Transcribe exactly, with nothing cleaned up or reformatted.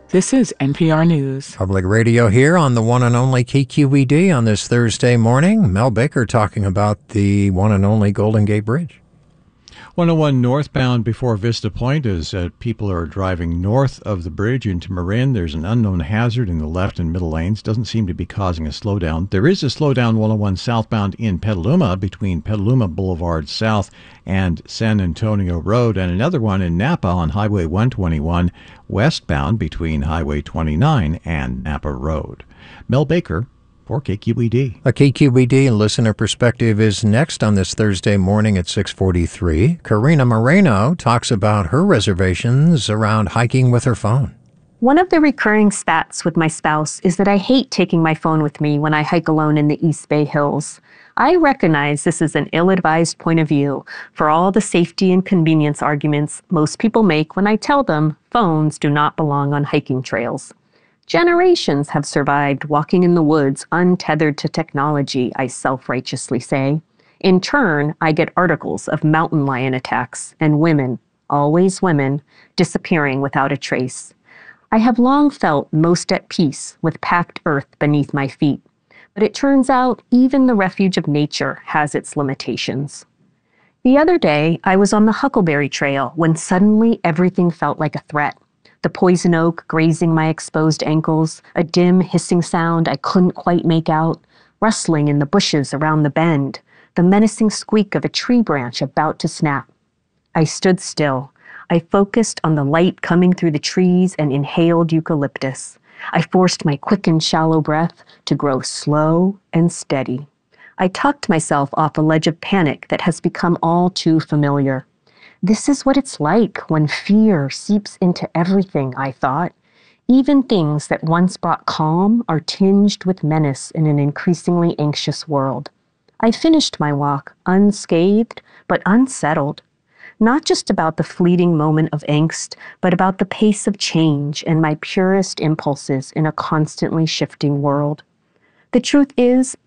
This is N P R News. Public radio here on the one and only K Q E D on this Thursday morning. Mel Baker talking about the one and only Golden Gate Bridge. one oh one northbound before Vista Point as uh, people are driving north of the bridge into Marin. There's an unknown hazard in the left and middle lanes. Doesn't seem to be causing a slowdown. There is a slowdown one oh one southbound in Petaluma between Petaluma Boulevard South and San Antonio Road, and another one in Napa on Highway one twenty-one westbound between Highway twenty-nine and Napa Road. Mel Baker for K Q E D. A K Q E D listener perspective is next on this Thursday morning at six forty-three. Karina Moreno talks about her reservations around hiking with her phone. One of the recurring spats with my spouse is that I hate taking my phone with me when I hike alone in the East Bay Hills. I recognize this is an ill-advised point of view for all the safety and convenience arguments most people make when I tell them phones do not belong on hiking trails. Generations have survived walking in the woods untethered to technology, I self-righteously say. In turn, I get articles of mountain lion attacks and women, always women, disappearing without a trace. I have long felt most at peace with packed earth beneath my feet, but it turns out even the refuge of nature has its limitations. The other day, I was on the Huckleberry Trail when suddenly everything felt like a threat. The poison oak grazing my exposed ankles, a dim hissing sound I couldn't quite make out, rustling in the bushes around the bend, the menacing squeak of a tree branch about to snap. I stood still. I focused on the light coming through the trees and inhaled eucalyptus. I forced my quick and shallow breath to grow slow and steady. I tucked myself off a ledge of panic that has become all too familiar. This is what it's like when fear seeps into everything, I thought. Even things that once brought calm are tinged with menace in an increasingly anxious world. I finished my walk unscathed, but unsettled. Not just about the fleeting moment of angst, but about the pace of change and my purest impulses in a constantly shifting world. The truth is,